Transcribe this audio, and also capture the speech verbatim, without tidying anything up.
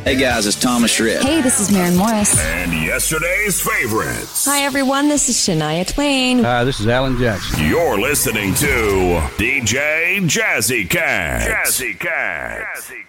Hey guys, it's Thomas Rhett. Hey, this is Maren Morris. And yesterday's favorites. Hi everyone, this is Shania Twain. Hi, this is Alan Jackson. You're listening to D J Jazzy Cat. Jazzy Cat. Jazzy